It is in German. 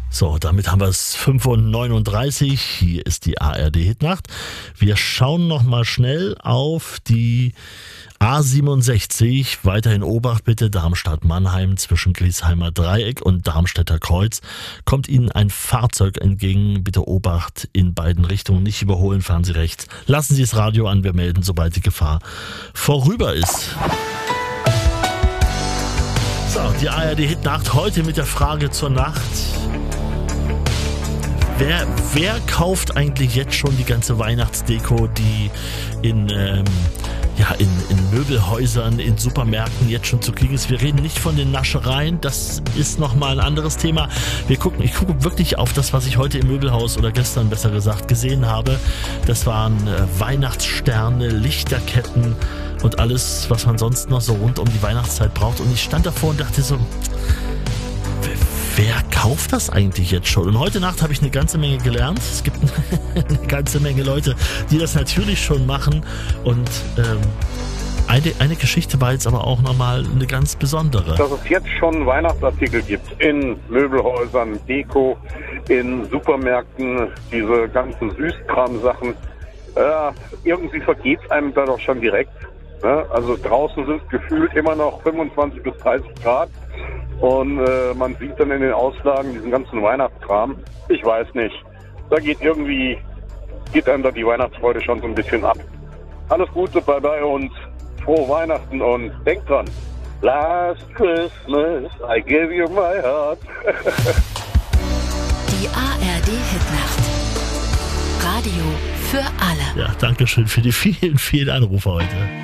So, damit haben wir es 5:39 Uhr. Hier ist die ARD Hitnacht. Wir schauen nochmal schnell auf die A67. Weiterhin Obacht bitte, Darmstadt-Mannheim zwischen Griesheimer Dreieck und Darmstädter Kreuz. Kommt Ihnen ein Fahrzeug entgegen. Bitte Obacht in beiden Richtungen. Nicht überholen, fahren Sie rechts. Lassen Sie das Radio an, wir melden, sobald die Gefahr vorüber ist. So, die ARD Hitnacht heute mit der Frage zur Nacht. Wer kauft eigentlich jetzt schon die ganze Weihnachtsdeko, die in Möbelhäusern, in Supermärkten jetzt schon zu kriegen ist? Wir reden nicht von den Naschereien, das ist nochmal ein anderes Thema. Ich gucke wirklich auf das, was ich heute im Möbelhaus oder gestern besser gesagt gesehen habe. Das waren Weihnachtssterne, Lichterketten und alles, was man sonst noch so rund um die Weihnachtszeit braucht. Und ich stand davor und dachte so, wer kauft das eigentlich jetzt schon? Und heute Nacht habe ich eine ganze Menge gelernt. Es gibt eine ganze Menge Leute, die das natürlich schon machen. Und eine Geschichte war jetzt aber auch nochmal eine ganz besondere. Dass es jetzt schon Weihnachtsartikel gibt in Möbelhäusern, Deko, in Supermärkten, diese ganzen Süßkram-Sachen. Irgendwie vergeht es einem da doch schon direkt. Ne? Also draußen sind gefühlt immer noch 25 bis 30 Grad. Und man sieht dann in den Auslagen diesen ganzen Weihnachtskram. Ich weiß nicht. Da geht einem da die Weihnachtsfreude schon so ein bisschen ab. Alles Gute bei uns. Frohe Weihnachten und denkt dran. Last Christmas, I gave you my heart. Die ARD Hitnacht. Radio für alle. Ja, danke schön für die vielen, vielen Anrufe heute.